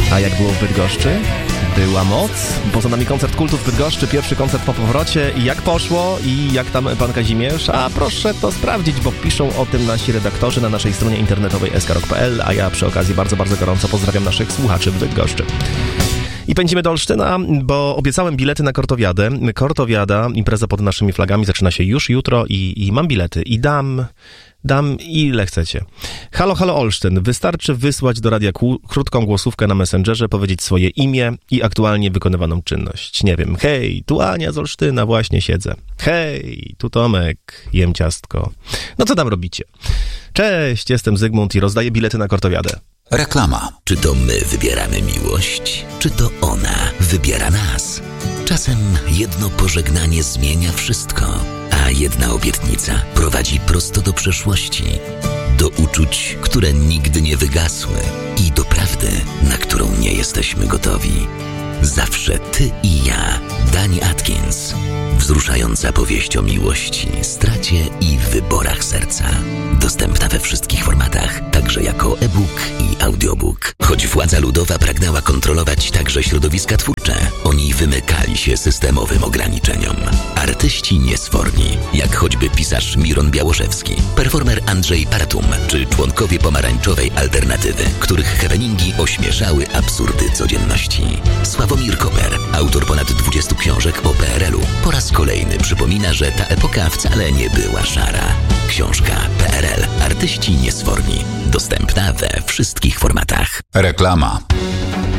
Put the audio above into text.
A jak było w Bydgoszczy? Była moc. Poza nami koncert kultów w Bydgoszczy, pierwszy koncert po powrocie. I jak poszło? I jak tam pan Kazimierz? A proszę to sprawdzić, bo piszą o tym nasi redaktorzy na naszej stronie internetowej skrok.pl, a ja przy okazji bardzo, bardzo gorąco pozdrawiam naszych słuchaczy w Bydgoszczy. I pędzimy do Olsztyna, bo obiecałem bilety na Kortowiadę. Kortowiada, impreza pod naszymi flagami, zaczyna się już jutro i mam bilety. I dam ile chcecie. Halo, halo Olsztyn. Wystarczy wysłać do radia krótką głosówkę na Messengerze, powiedzieć swoje imię i aktualnie wykonywaną czynność. Nie wiem, hej, tu Ania z Olsztyna, właśnie siedzę. Hej, tu Tomek, jem ciastko. No co tam robicie? Cześć, jestem Zygmunt i rozdaję bilety na Kortowiadę. Reklama. Czy to my wybieramy miłość, czy to ona wybiera nas? Czasem jedno pożegnanie zmienia wszystko, a jedna obietnica prowadzi prosto do przeszłości, do uczuć, które nigdy nie wygasły i do prawdy, na którą nie jesteśmy gotowi. Zawsze ty i ja. Dani Atkins. Wzruszająca powieść o miłości, stracie i wyborach serca. Dostępna we wszystkich formatach, także jako e-book i audiobook. Choć władza ludowa pragnęła kontrolować także środowiska twórcze, oni wymykali się systemowym ograniczeniom. Artyści niesforni, jak choćby pisarz Miron Białoszewski, performer Andrzej Paratum, czy członkowie pomarańczowej alternatywy, których happeningi ośmieszały absurdy codzienności. Sławomir Koper, autor ponad 20 książek o PRL-u, po raz kolejny przypomina, że ta epoka wcale nie była szara. Książka PRL. Artyści niesforni. Dostępna we wszystkich formatach. Reklama.